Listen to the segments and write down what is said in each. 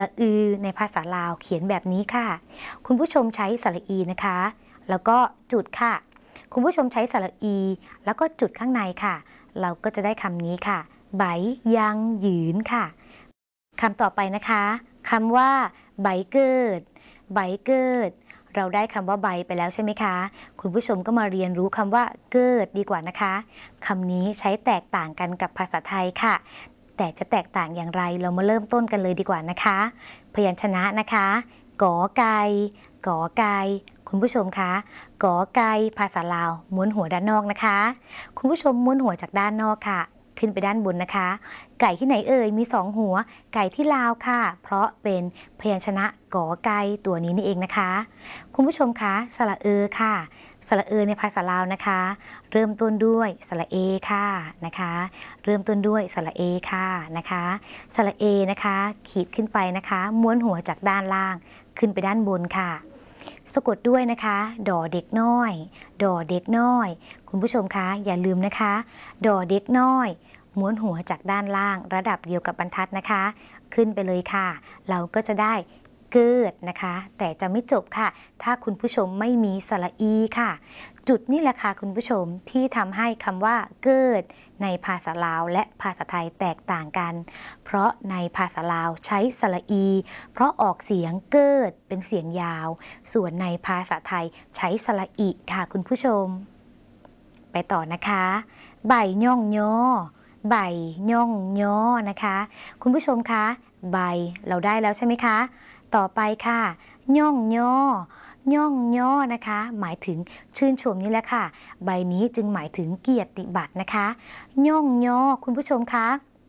ระอือในภาษาลาวเขียนแบบนี้ค่ะคุณผู้ชมใช้สระอีนะคะแล้วก็จุดค่ะคุณผู้ชมใช้สระอีแล้วก็จุดข้างในค่ะเราก็จะได้คำนี้ค่ะไบยังหยืนค่ะคำต่อไปนะคะคำว่าไบเกิดไบเกิดเราได้คำว่าใบไปแล้วใช่ไหมคะคุณผู้ชมก็มาเรียนรู้คำว่าเกิดดีกว่านะคะคำนี้ใช้แตกต่างกันกับภาษาไทยค่ะแต่จะแตกต่างอย่างไรเรามาเริ่มต้นกันเลยดีกว่านะคะพยัญชนะนะคะกอไก่กอไก่คุณผู้ชมคะกอไก่ภาษาลาวม้วนหัวด้านนอกนะคะคุณผู้ชมม้วนหัวจากด้านนอกค่ะขึ้นไปด้านบนนะคะไก่ที่ไหนเอ่ยมี2หัวไก่ที่ลาวค่ะเพราะเป็นพยัญชนะกอไก่ตัวนี้นี่เองนะคะคุณผู้ชมคะสระเออค่ะสระเออในภาษาลาวนะคะเริ่มต้นด้วยสระเอค่ะนะคะเริ่มต้นด้วยสระเอค่ะนะคะสระเอนะคะขีดขึ้นไปนะคะม้วนหัวจากด้านล่างขึ้นไปด้านบนค่ะสะกดด้วยนะคะดอเด็กน้อยดอเด็กน้อยคุณผู้ชมคะอย่าลืมนะคะดอเด็กน้อยม้วนหัวจากด้านล่างระดับเดียวกับบรรทัดนะคะขึ้นไปเลยค่ะเราก็จะได้เกิดนะคะแต่จะไม่จบค่ะถ้าคุณผู้ชมไม่มีสระอีค่ะจุดนี่แหละค่ะคุณผู้ชมที่ทำให้คำว่าเกิดในภาษาลาวและภาษาไทยแตกต่างกันเพราะในภาษาลาวใช้สระอีเพราะออกเสียงเกิดเป็นเสียงยาวส่วนในภาษาไทยใช้สระอีค่ะคุณผู้ชมไปต่อนะคะใบย่องย่อใบย่องย่อนะคะคุณผู้ชมคะใบเราได้แล้วใช่ไหมคะต่อไปค่ะย่องย่อย่องย่อนะคะหมายถึงชื่นชมนี่แหละค่ะใบนี้จึงหมายถึงเกียรติบัตรนะคะย่องย่อคุณผู้ชมคะ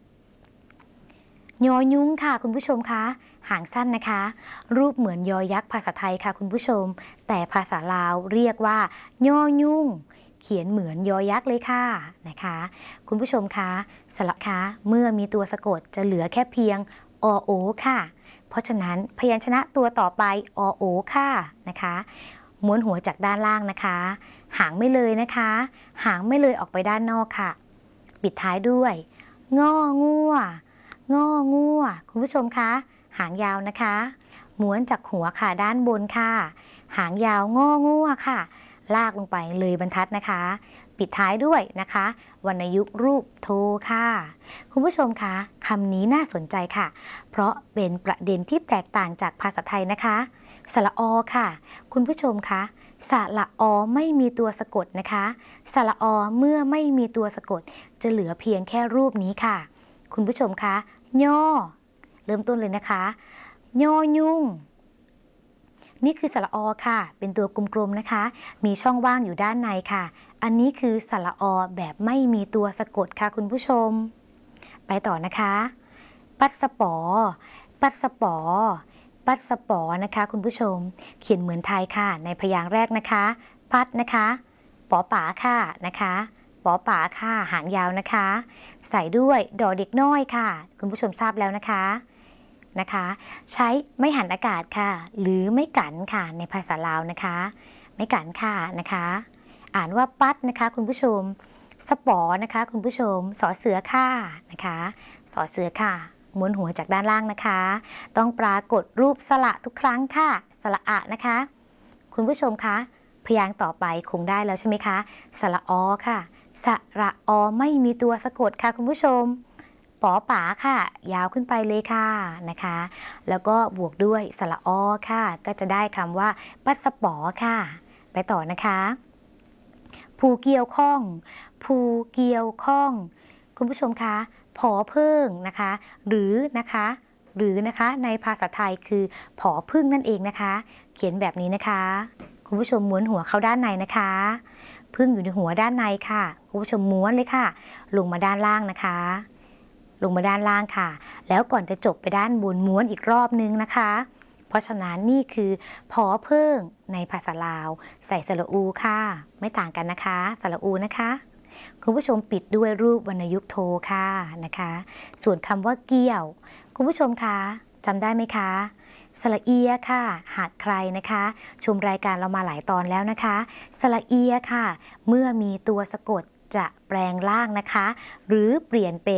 ยอยุ้งค่ะคุณผู้ชมคะหางสั้นนะคะรูปเหมือนยอยักษ์ภาษาไทยค่ะคุณผู้ชมแต่ภาษาลาวเรียกว่ายอยุ่งเขียนเหมือนยอยักษ์เลยค่ะนะคะคุณผู้ชมคะสระคะเมื่อมีตัวสะกดจะเหลือแค่เพียงอโอค่ะเพราะฉะนั้นพยัญชนะตัวต่อไปอโอค่ะนะคะม้วนหัวจากด้านล่างนะคะหางไม่เลยนะคะหางไม่เลยออกไปด้านนอกค่ะปิดท้ายด้วยงองัวงองัวคุณผู้ชมคะหางยาวนะคะม้วนจากหัวค่ะด้านบนค่ะหางยาวงองัวค่ะลากลงไปเลยบรรทัดนะคะปิดท้ายด้วยนะคะวรรณยุกต์รูปโทค่ะคุณผู้ชมคะคำนี้น่าสนใจค่ะเพราะเป็นประเด็นที่แตกต่างจากภาษาไทยนะคะสระอค่ะคุณผู้ชมคะสระอไม่มีตัวสะกดนะคะสระอเมื่อไม่มีตัวสะกดจะเหลือเพียงแค่รูปนี้ค่ะคุณผู้ชมคะย่อเริ่มต้นเลยนะคะย่อยุ่งนี่คือสระอค่ะเป็นตัวกลมๆนะคะมีช่องว่างอยู่ด้านในค่ะอันนี้คือสระอแบบไม่มีตัวสะกดค่ะคุณผู้ชมไปต่อนะคะปัสปอปัสปอปัสปอนะคะคุณผู้ชมเขียนเหมือนไทยค่ะในพยางค์แรกนะคะปัดนะคะปอป๋าค่ะนะคะปอป๋าค่ะหางยาวนะคะใส่ด้วยดอเด็กน้อยค่ะคุณผู้ชมทราบแล้วนะคะใช้ไม่หันอากาศค่ะหรือไม่กันค่ะในภาษาลาวนะคะไม่กันค่ะนะคะอ่านว่าปัดนะคะคุณผู้ชมสปอนะคะคุณผู้ชมสอเสือค่ะนะคะสอเสือค่ะม้วนหัวจากด้านล่างนะคะต้องปรากฏรูปสระทุกครั้งค่ะสระอะนะคะคุณผู้ชมคะพยางค์ต่อไปคงได้แล้วใช่ไหมคะสระอค่ะสระอไม่มีตัวสะกดค่ะคุณผู้ชมปอป๋าค่ะยาวขึ้นไปเลยค่ะนะคะแล้วก็บวกด้วยสระอค่ะก็จะได้คำว่าปัสปอค่ะไปต่อนะคะภูเกี่ยวข้องภูเกี่ยวข้องคุณผู้ชมคะผอเพิ่งนะคะหรือนะคะในภาษาไทยคือผอพึ่งนั่นเองนะคะเขียนแบบนี้นะคะคุณผู้ชมม้วนหัวเข้าด้านในนะคะพึ่งอยู่ในหัวด้านในค่ะคุณผู้ชมม้วนเลยค่ะลงมาด้านล่างนะคะลงมาด้านล่างค่ะแล้วก่อนจะจบไปด้านบนม้วนอีกรอบนึงนะคะเพราะฉะนั้นนี่คือผอเพิ่งในภาษาลาวใส่สระอูค่ะไม่ต่างกันนะคะสระอูนะคะคุณผู้ชมปิดด้วยรูปวรรณยุกต์โทค่ะนะคะส่วนคำว่าเกี่ยวคุณผู้ชมคะจำได้ไหมคะสระเอียค่ะหากใครนะคะชมรายการเรามาหลายตอนแล้วนะคะสระเอียค่ะเมื่อมีตัวสะกดจะแปลงร่างนะคะหรือเปลี่ยนเป็น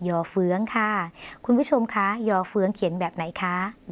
ยอเฟืองค่ะคุณผู้ชมคะยอเฟืองเขียนแบบไหนคะ